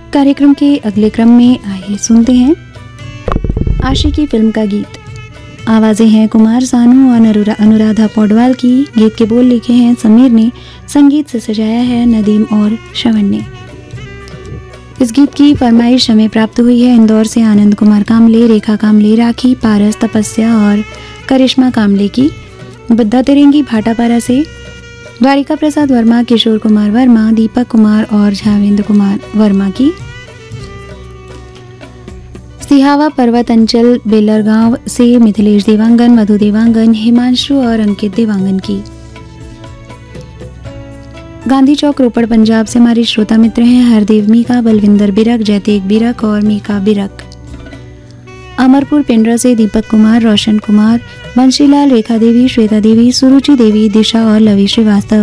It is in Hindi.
कार्यक्रम के अगले क्रम में आइए सुनते हैं आशिकी फिल्म का गीत। आवाज़ें हैं कुमार सानू और अनुराधा पौडवाल की। गीत के बोल लिखे हैं समीर ने, संगीत से सजाया है नदीम और श्रवण ने। इस गीत की फरमाइश हमें प्राप्त हुई है इंदौर से आनंद कुमार कामले, रेखा कामले, राखी, पारस, तपस्या और करिश्मा कामले की। बुद्धा तिरंगी भाटापारा से द्वारिका प्रसाद वर्मा, किशोर कुमार वर्मा, दीपक कुमार और झावेंद्र कुमार वर्मा की। सिहावा पर्वत अंचल बेलरगांव से मिथिलेश देवांगन, मधु देवांगन, हिमांशु और अंकित देवांगन की। गांधी चौक रोपड़ पंजाब से हमारे श्रोता मित्र हैं हरदेव मीका, बलविंदर बिरक, जयतेक बिरक और मीका बिरक। अमरपुर पिंडरा से दीपक कुमार, रोशन कुमार, बंशीलाल, रेखा देवी, श्वेता देवी, सुरुचि देवी, दिशा और लवी श्रीवास्तव